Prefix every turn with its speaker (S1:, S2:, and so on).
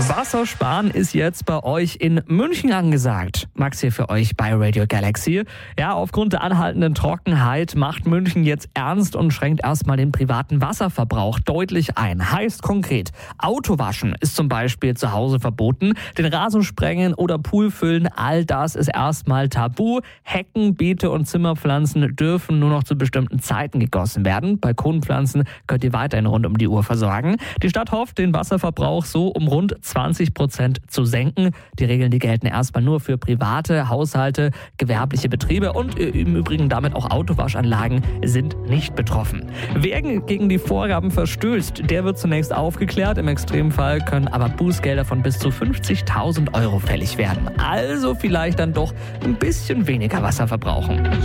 S1: Wassersparen ist jetzt bei euch in München angesagt. Max hier für euch bei Radio Galaxy. Ja, aufgrund der anhaltenden Trockenheit macht München jetzt ernst und schränkt erstmal den privaten Wasserverbrauch deutlich ein. Heißt konkret, Autowaschen ist zum Beispiel zu Hause verboten, den Rasen sprengen oder Pool füllen, all das ist erstmal tabu. Hecken, Beete und Zimmerpflanzen dürfen nur noch zu bestimmten Zeiten gegossen werden. Balkonpflanzen könnt ihr weiterhin rund um die Uhr versorgen. Die Stadt hofft, den Wasserverbrauch so um rund 20% zu senken. Die Regeln, die gelten erstmal nur für private Haushalte, gewerbliche Betriebe und im Übrigen damit auch Autowaschanlagen sind nicht betroffen. Wer gegen die Vorgaben verstößt, der wird zunächst aufgeklärt. Im Extremfall können aber Bußgelder von bis zu 50.000 € fällig werden. Also vielleicht dann doch ein bisschen weniger Wasser verbrauchen.